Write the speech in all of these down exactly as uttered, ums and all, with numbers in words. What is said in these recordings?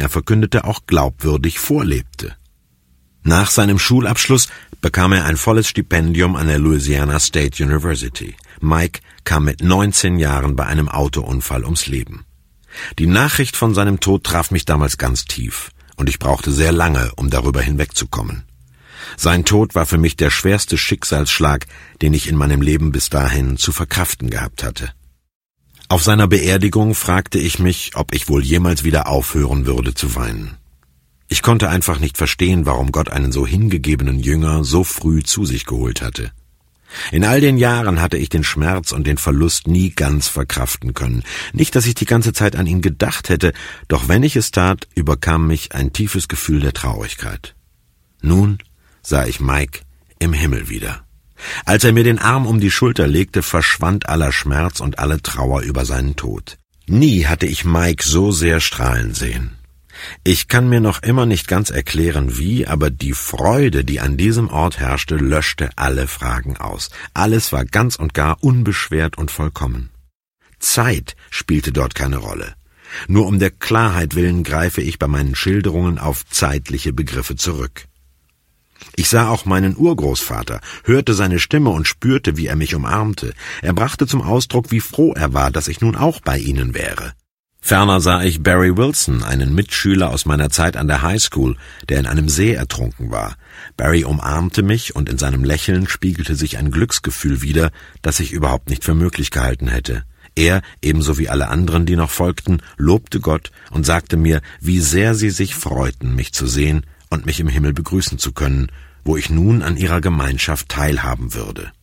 er verkündete, auch glaubwürdig vorlebte. Nach seinem Schulabschluss bekam er ein volles Stipendium an der Louisiana State University. Mike kam mit neunzehn Jahren bei einem Autounfall ums Leben. Die Nachricht von seinem Tod traf mich damals ganz tief, und ich brauchte sehr lange, um darüber hinwegzukommen. Sein Tod war für mich der schwerste Schicksalsschlag, den ich in meinem Leben bis dahin zu verkraften gehabt hatte. Auf seiner Beerdigung fragte ich mich, ob ich wohl jemals wieder aufhören würde zu weinen. Ich konnte einfach nicht verstehen, warum Gott einen so hingegebenen Jünger so früh zu sich geholt hatte. In all den Jahren hatte ich den Schmerz und den Verlust nie ganz verkraften können. Nicht, dass ich die ganze Zeit an ihn gedacht hätte, doch wenn ich es tat, überkam mich ein tiefes Gefühl der Traurigkeit. Nun sah ich Mike im Himmel wieder. Als er mir den Arm um die Schulter legte, verschwand aller Schmerz und alle Trauer über seinen Tod. Nie hatte ich Mike so sehr strahlen sehen. Ich kann mir noch immer nicht ganz erklären, wie, aber die Freude, die an diesem Ort herrschte, löschte alle Fragen aus. Alles war ganz und gar unbeschwert und vollkommen. Zeit spielte dort keine Rolle. Nur um der Klarheit willen greife ich bei meinen Schilderungen auf zeitliche Begriffe zurück. Ich sah auch meinen Urgroßvater, hörte seine Stimme und spürte, wie er mich umarmte. Er brachte zum Ausdruck, wie froh er war, dass ich nun auch bei ihnen wäre. Ferner sah ich Barry Wilson, einen Mitschüler aus meiner Zeit an der High School, der in einem See ertrunken war. Barry umarmte mich, und in seinem Lächeln spiegelte sich ein Glücksgefühl wider, das ich überhaupt nicht für möglich gehalten hätte. Er, ebenso wie alle anderen, die noch folgten, lobte Gott und sagte mir, wie sehr sie sich freuten, mich zu sehen und mich im Himmel begrüßen zu können, wo ich nun an ihrer Gemeinschaft teilhaben würde.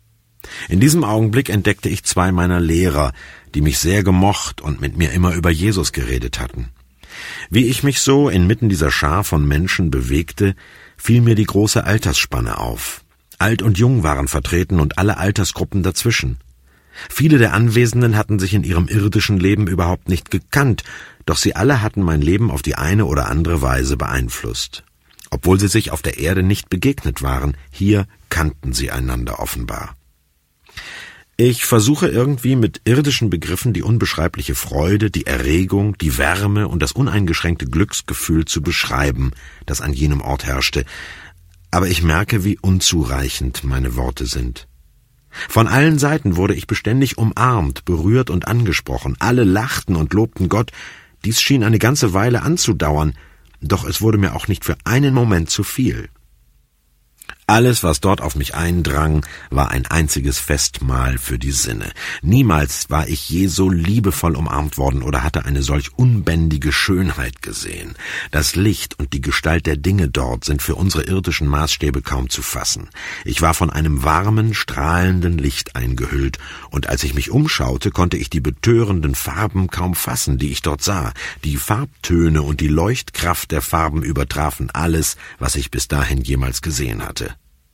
In diesem Augenblick entdeckte ich zwei meiner Lehrer, die mich sehr gemocht und mit mir immer über Jesus geredet hatten. Wie ich mich so inmitten dieser Schar von Menschen bewegte, fiel mir die große Altersspanne auf. Alt und Jung waren vertreten und alle Altersgruppen dazwischen. Viele der Anwesenden hatten sich in ihrem irdischen Leben überhaupt nicht gekannt, doch sie alle hatten mein Leben auf die eine oder andere Weise beeinflusst. Obwohl sie sich auf der Erde nicht begegnet waren, hier kannten sie einander offenbar. Ich versuche irgendwie mit irdischen Begriffen die unbeschreibliche Freude, die Erregung, die Wärme und das uneingeschränkte Glücksgefühl zu beschreiben, das an jenem Ort herrschte, aber ich merke, wie unzureichend meine Worte sind. Von allen Seiten wurde ich beständig umarmt, berührt und angesprochen. Alle lachten und lobten Gott. Dies schien eine ganze Weile anzudauern, doch es wurde mir auch nicht für einen Moment zu viel. Alles, was dort auf mich eindrang, war ein einziges Festmahl für die Sinne. Niemals war ich je so liebevoll umarmt worden oder hatte eine solch unbändige Schönheit gesehen. Das Licht und die Gestalt der Dinge dort sind für unsere irdischen Maßstäbe kaum zu fassen. Ich war von einem warmen, strahlenden Licht eingehüllt, und als ich mich umschaute, konnte ich die betörenden Farben kaum fassen, die ich dort sah. Die Farbtöne und die Leuchtkraft der Farben übertrafen alles, was ich bis dahin jemals gesehen hatte.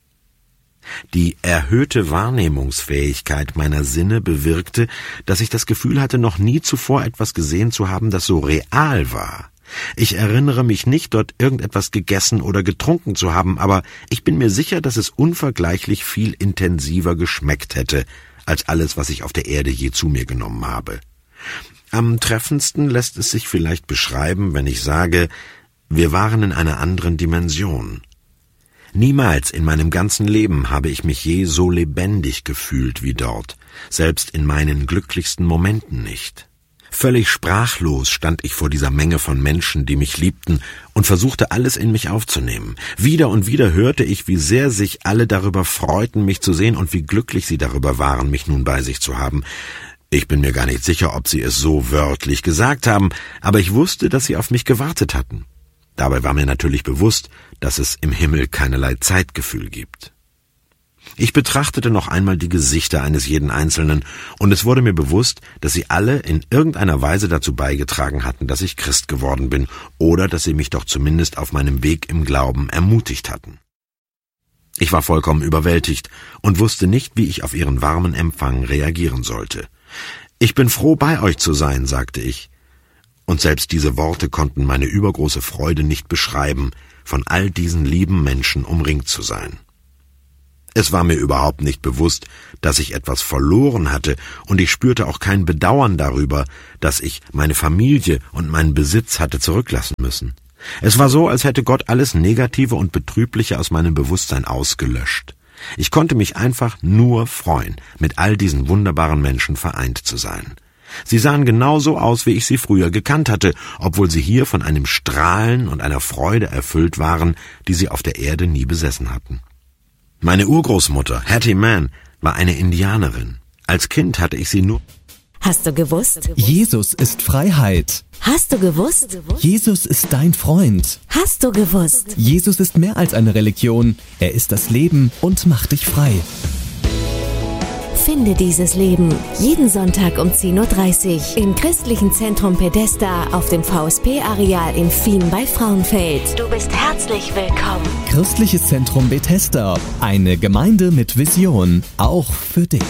Die erhöhte Wahrnehmungsfähigkeit meiner Sinne bewirkte, dass ich das Gefühl hatte, noch nie zuvor etwas gesehen zu haben, das so real war. Ich erinnere mich nicht, dort irgendetwas gegessen oder getrunken zu haben, aber ich bin mir sicher, dass es unvergleichlich viel intensiver geschmeckt hätte, als alles, was ich auf der Erde je zu mir genommen habe. Am treffendsten lässt es sich vielleicht beschreiben, wenn ich sage, wir waren in einer anderen Dimension. Niemals in meinem ganzen Leben habe ich mich je so lebendig gefühlt wie dort, selbst in meinen glücklichsten Momenten nicht. Völlig sprachlos stand ich vor dieser Menge von Menschen, die mich liebten, und versuchte alles in mich aufzunehmen. Wieder und wieder hörte ich, wie sehr sich alle darüber freuten, mich zu sehen, und wie glücklich sie darüber waren, mich nun bei sich zu haben. Ich bin mir gar nicht sicher, ob sie es so wörtlich gesagt haben, aber ich wusste, dass sie auf mich gewartet hatten. Dabei war mir natürlich bewusst, dass es im Himmel keinerlei Zeitgefühl gibt. Ich betrachtete noch einmal die Gesichter eines jeden Einzelnen, und es wurde mir bewusst, dass sie alle in irgendeiner Weise dazu beigetragen hatten, dass ich Christ geworden bin, oder dass sie mich doch zumindest auf meinem Weg im Glauben ermutigt hatten. Ich war vollkommen überwältigt und wusste nicht, wie ich auf ihren warmen Empfang reagieren sollte. »Ich bin froh, bei euch zu sein«, sagte ich. Und selbst diese Worte konnten meine übergroße Freude nicht beschreiben, von all diesen lieben Menschen umringt zu sein. Es war mir überhaupt nicht bewusst, dass ich etwas verloren hatte, und ich spürte auch kein Bedauern darüber, dass ich meine Familie und meinen Besitz hatte zurücklassen müssen. Es war so, als hätte Gott alles Negative und Betrübliche aus meinem Bewusstsein ausgelöscht. Ich konnte mich einfach nur freuen, mit all diesen wunderbaren Menschen vereint zu sein. Sie sahen genauso aus, wie ich sie früher gekannt hatte, obwohl sie hier von einem Strahlen und einer Freude erfüllt waren, die sie auf der Erde nie besessen hatten. Meine Urgroßmutter, Hattie Mann, war eine Indianerin. Als Kind hatte ich sie nur... Hast du gewusst? Jesus ist Freiheit. Hast du gewusst? Jesus ist dein Freund. Hast du gewusst? Jesus ist mehr als eine Religion. Er ist das Leben und macht dich frei. Finde dieses Leben jeden Sonntag um zehn Uhr dreißig im Christlichen Zentrum Bethesda auf dem V S P-Areal in Fien bei Frauenfeld. Du bist herzlich willkommen. Christliches Zentrum Bethesda, eine Gemeinde mit Vision, auch für dich.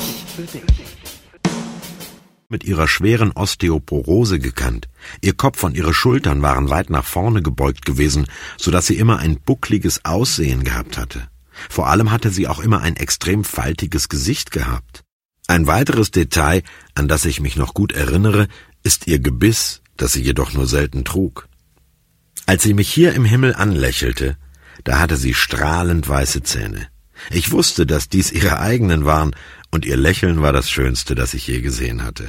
Mit ihrer schweren Osteoporose gekannt. Ihr Kopf und ihre Schultern waren weit nach vorne gebeugt gewesen, so dass sie immer ein buckliges Aussehen gehabt hatte. Vor allem hatte sie auch immer ein extrem faltiges Gesicht gehabt. Ein weiteres Detail, an das ich mich noch gut erinnere, ist ihr Gebiss, das sie jedoch nur selten trug. Als sie mich hier im Himmel anlächelte, da hatte sie strahlend weiße Zähne. Ich wusste, dass dies ihre eigenen waren, und ihr Lächeln war das Schönste, das ich je gesehen hatte.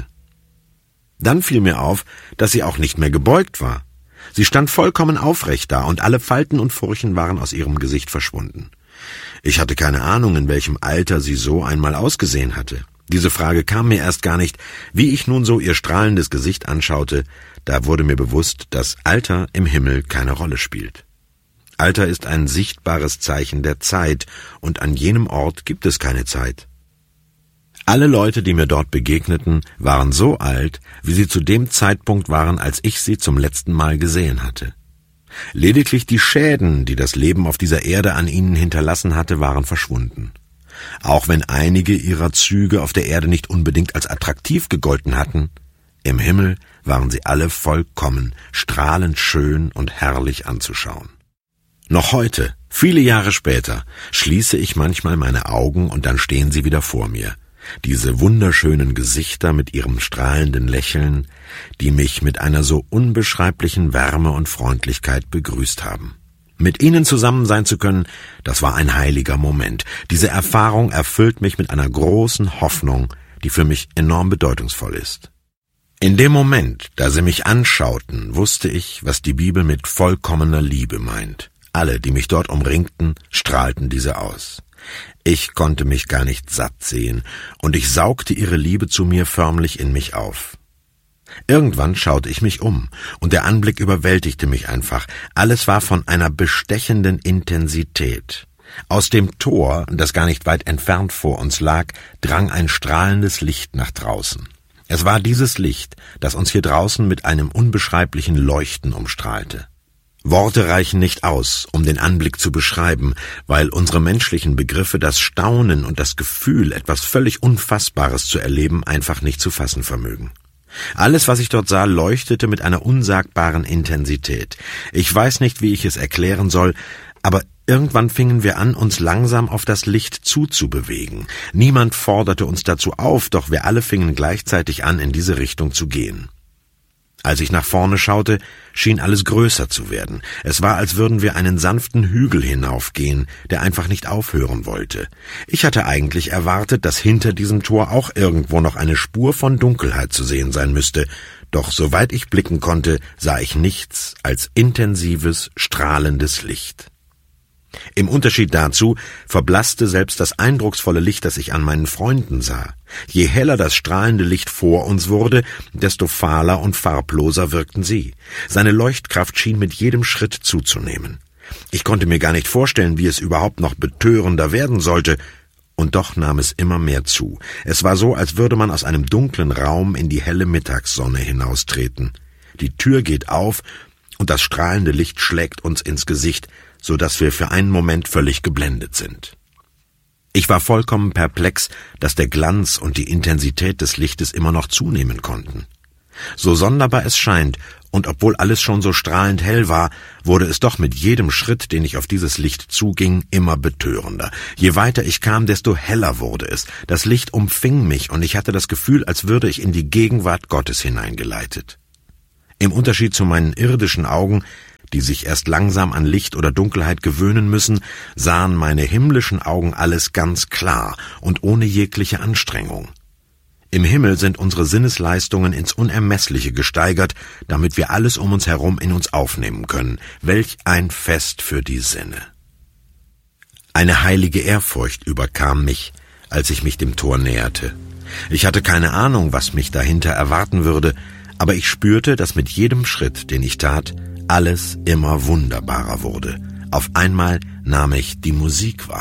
Dann fiel mir auf, dass sie auch nicht mehr gebeugt war. Sie stand vollkommen aufrecht da, und alle Falten und Furchen waren aus ihrem Gesicht verschwunden. Ich hatte keine Ahnung, in welchem Alter sie so einmal ausgesehen hatte. Diese Frage kam mir erst gar nicht. Wie ich nun so ihr strahlendes Gesicht anschaute, da wurde mir bewusst, dass Alter im Himmel keine Rolle spielt. Alter ist ein sichtbares Zeichen der Zeit, und an jenem Ort gibt es keine Zeit. Alle Leute, die mir dort begegneten, waren so alt, wie sie zu dem Zeitpunkt waren, als ich sie zum letzten Mal gesehen hatte. Lediglich die Schäden, die das Leben auf dieser Erde an ihnen hinterlassen hatte, waren verschwunden. Auch wenn einige ihrer Züge auf der Erde nicht unbedingt als attraktiv gegolten hatten, im Himmel waren sie alle vollkommen, strahlend schön und herrlich anzuschauen. Noch heute, viele Jahre später, schließe ich manchmal meine Augen und dann stehen sie wieder vor mir. Diese wunderschönen Gesichter mit ihrem strahlenden Lächeln, die mich mit einer so unbeschreiblichen Wärme und Freundlichkeit begrüßt haben. Mit ihnen zusammen sein zu können, das war ein heiliger Moment. Diese Erfahrung erfüllt mich mit einer großen Hoffnung, die für mich enorm bedeutungsvoll ist. In dem Moment, da sie mich anschauten, wusste ich, was die Bibel mit vollkommener Liebe meint. Alle, die mich dort umringten, strahlten diese aus. Ich konnte mich gar nicht satt sehen, und ich saugte ihre Liebe zu mir förmlich in mich auf. Irgendwann schaute ich mich um, und der Anblick überwältigte mich einfach. Alles war von einer bestechenden Intensität. Aus dem Tor, das gar nicht weit entfernt vor uns lag, drang ein strahlendes Licht nach draußen. Es war dieses Licht, das uns hier draußen mit einem unbeschreiblichen Leuchten umstrahlte. Worte reichen nicht aus, um den Anblick zu beschreiben, weil unsere menschlichen Begriffe das Staunen und das Gefühl, etwas völlig Unfassbares zu erleben, einfach nicht zu fassen vermögen. Alles, was ich dort sah, leuchtete mit einer unsagbaren Intensität. Ich weiß nicht, wie ich es erklären soll, aber irgendwann fingen wir an, uns langsam auf das Licht zuzubewegen. Niemand forderte uns dazu auf, doch wir alle fingen gleichzeitig an, in diese Richtung zu gehen. Als ich nach vorne schaute, schien alles größer zu werden. Es war, als würden wir einen sanften Hügel hinaufgehen, der einfach nicht aufhören wollte. Ich hatte eigentlich erwartet, dass hinter diesem Tor auch irgendwo noch eine Spur von Dunkelheit zu sehen sein müsste, doch soweit ich blicken konnte, sah ich nichts als intensives, strahlendes Licht. Im Unterschied dazu verblasste selbst das eindrucksvolle Licht, das ich an meinen Freunden sah. Je heller das strahlende Licht vor uns wurde, desto fahler und farbloser wirkten sie. Seine Leuchtkraft schien mit jedem Schritt zuzunehmen. Ich konnte mir gar nicht vorstellen, wie es überhaupt noch betörender werden sollte, und doch nahm es immer mehr zu. Es war so, als würde man aus einem dunklen Raum in die helle Mittagssonne hinaustreten. Die Tür geht auf, und das strahlende Licht schlägt uns ins Gesicht, so dass wir für einen Moment völlig geblendet sind. Ich war vollkommen perplex, dass der Glanz und die Intensität des Lichtes immer noch zunehmen konnten. So sonderbar es scheint, Und obwohl alles schon so strahlend hell war, wurde es doch mit jedem Schritt, den ich auf dieses Licht zuging, immer betörender. Je weiter ich kam, desto heller wurde es. Das Licht umfing mich und ich hatte das Gefühl, als würde ich in die Gegenwart Gottes hineingeleitet. Im Unterschied zu meinen irdischen Augen, die sich erst langsam an Licht oder Dunkelheit gewöhnen müssen, sahen meine himmlischen Augen alles ganz klar und ohne jegliche Anstrengung. Im Himmel sind unsere Sinnesleistungen ins Unermessliche gesteigert, damit wir alles um uns herum in uns aufnehmen können. Welch ein Fest für die Sinne! Eine heilige Ehrfurcht überkam mich, als ich mich dem Tor näherte. Ich hatte keine Ahnung, was mich dahinter erwarten würde, aber ich spürte, dass mit jedem Schritt, den ich tat, alles immer wunderbarer wurde. Auf einmal nahm ich die Musik wahr.